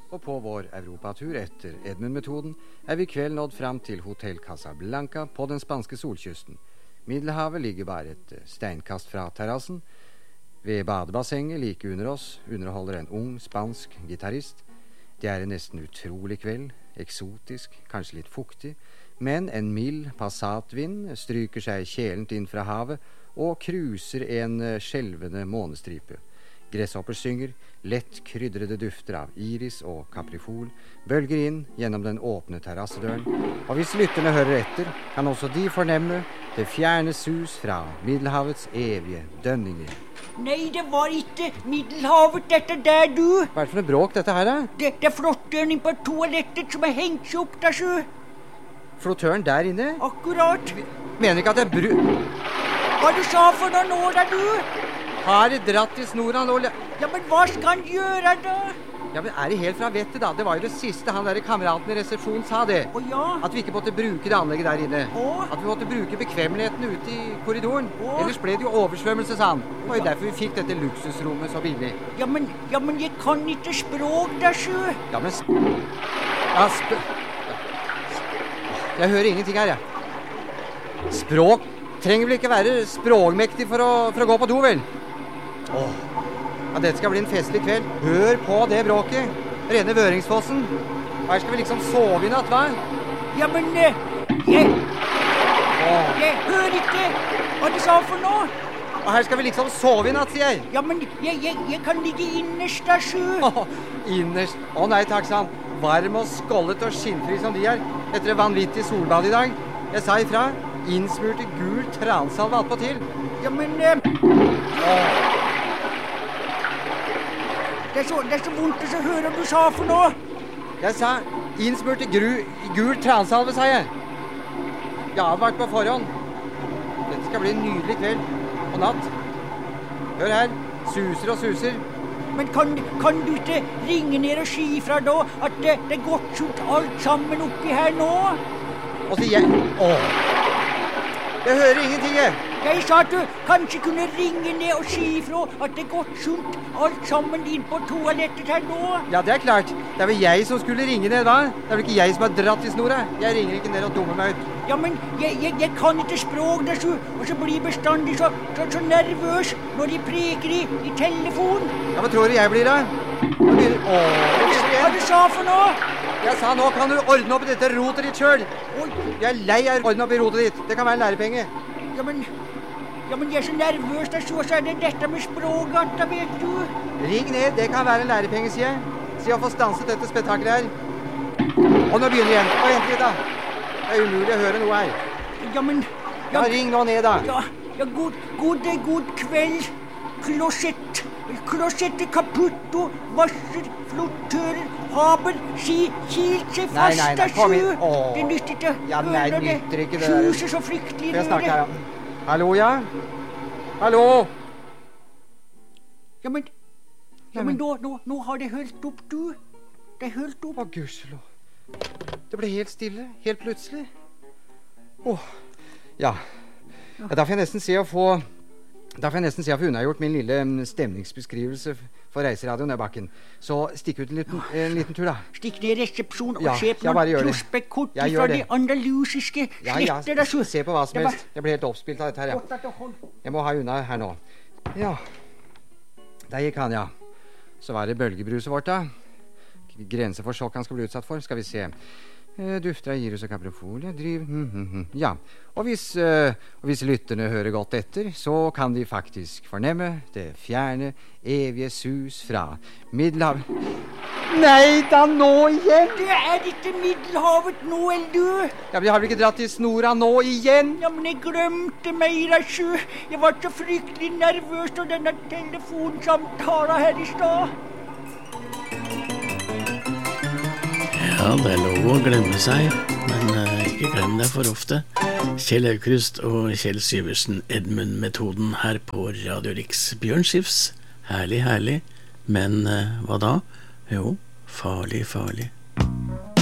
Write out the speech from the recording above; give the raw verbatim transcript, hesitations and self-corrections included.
Og på vår europatur etter Edmund-metoden er vi i kveld nådd fram til Hotel Casablanca på den spanske solkysten. Middelhavet ligger bare et steinkast fra terrassen. Ved badebassenget like under oss underholder en ung spansk gitarist. Det er en nesten utrolig kveld, eksotisk, kanskje litt fuktig, men en mild passatvind stryker seg kjelent inn fra havet og kruser en skjelvende månestripe. Gresshopper synger, lett krydrede dufter av iris og kaprifol bølger inn gjennom den åpne terrassedøren, og hvis lytterne hører etter, kan også de fornemme det fjerne sus fra Middelhavets evige dønninger. Nei, det var ikke Middelhavet, dette der, du. Hva er det for noe bråk dette her, da? Det, det er flottøren inn på toalettet som er hengt seg opp der, så. Flottøren der inne? Akkurat. Mener ikke at det er bru... Hva du sa for noe nå, da, du? Har det dratt i snora nå? Ja, men hva skal han gjøre, da? Ja, men er det helt fra vettet, da? Det var jo det siste han der kameraten i resepsjonen sa det. Å ja? At vi ikke måtte bruke det anlegget der inne. Å? At vi måtte bruke bekvemmelighetene ute i korridoren. Å? Ellers ble det jo oversvømmelse, sa han. Det var jo derfor vi fikk dette luksusrommet så billig. Ja, men, ja, men jeg kan ikke språk der, sjø. Ja, men sp... Ja, sp... Jeg hører ingenting her, jeg. Språk trenger vel ikke være språkmektig for å, for å gå på do, vel? Åh, ja, dette skal bli en festlig kveld. Hør på det bråket. Rene Vøringsfossen. Her skal vi liksom sove i natt, hva? Ja, men eh, jeg... Åh. Jeg hører ikke hva du sa for noe. Og her skal vi liksom sove i natt, sier jeg. Ja, men jeg, jeg, jeg kan ligge innerst der, sjø. Åh, innerst. Å nei, takk, sa han. Varm og skollet og skinnfri som de er. Etter det vanvittige solbad i dag. Jeg sa ifra. Innsmurte gul transalve alt på til. Ja, men... Eh, Åh. Det er, så, det er så vondt å høre hva du sa for noe. Jeg sa innsmurt i gru, gul transalve, sa jeg. Jeg har advart på forhånd. Dette skal bli en nydelig kveld og natt. Hør her, suser og suser. Men kan, kan du ikke ringe ned og si ifra da at det, det er gått skjult alt sammen oppi her nå? Og så jeg... Åh. Jeg hører ingenting, jeg. Jeg sa at du kanskje kunne ringe ned og si ifra at det er gått sunt alt sammen inn på toalettet her nå. Ja, det er klart. Det er vel jeg som skulle ringe ned, hva? Det er vel ikke jeg som har dratt i snora. Jeg ringer ikke ned og dummer meg ut. Ja, men jeg, jeg, jeg kan ikke språk der, så, og så blir bestandig så, så, så nervøs når de preker i, i telefon. Ja, hva tror du jeg blir da? Nå begynner... Åh, det begynner igjen. Hva du sa for noe? Jeg sa, nå kan du ordne opp i dette rotet ditt selv. Oi. Jeg er lei av å ordne opp i rotet ditt. Det kan være en lærepenge. Ja, men... Ja, men jeg er så nervøs der, så, så er det dette med språket, da vet du. Ring ned, det kan være en lærepenge, sier jeg. Si å få stanset dette spetakkelet her. Og nå begynner igjen. Og vent litt da. Det er umulig å høre noe her. Ja, men... Ja, ring nå ned da. Ja, ja, god, god, god kveld. Klosett. Klosett kaputto, vasser, flottører, haber, si, kilt seg fast, nei, nei, nei, kom inn. Åh. Det nytter ikke å Ja, nei, høre nytter ikke det der. Suser så fryktelig. Får jeg snakke her, ja. Hallo, ja? Hallo? Ja, men... Ja, men nå, nå, nå har det hølt opp, du. Det er hølt opp. Å, gudskjelov. Det ble helt stille, helt plutselig. Åh, ja. Ja, da får jeg nesten se å få... Da får jeg nesten se å få unnagjort min lille stemningsbeskrivelse for reiseradioen der bakken. Så stikk ut en liten, en liten tur, da. Stikk ned i resepsjon og ja, se på noen prospektkort fra de andalusiske sletter. Ja, ja, se på hva som helst. Jeg ble helt oppspilt av dette her, ja. Jeg må ha unna her nå. Ja. Der gikk han, ja. Så var det bølgebruset vårt, da. Grense for sjokk han skal bli utsatt for. Skal vi se. Dufter av iris og kaprifol. Driv. Mm, mm, mm. Ja. Og hvis, uh, og hvis lytterne hører godt etter, så kan de faktisk fornemme det fjerne, evige sus fra Middelhavet. Nei da, nå igjen! Det er ikke Middelhavet nå, eller du? Ja, men jeg har vel ikke dratt i snora nå igjen? Ja, men jeg glemte meg, Rasju. Jeg var så fryktelig nervøs av denne telefonsamtalen her i stad. Ja, det er lov å glemme seg, men uh, ikke glem deg for ofte. Kjell Aukrust og Kjell Syversen, Edmund-metoden her på Radio Riks. Bjørn Skifs, herlig, herlig, men uh, hva da? Jo, farlig, farlig.